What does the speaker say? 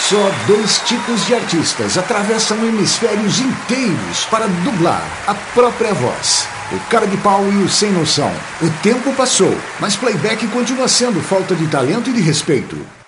Só dois tipos de artistas atravessam hemisférios inteiros para dublar a própria voz. O cara de pau e o sem noção. O tempo passou, mas playback continua sendo falta de talento e de respeito.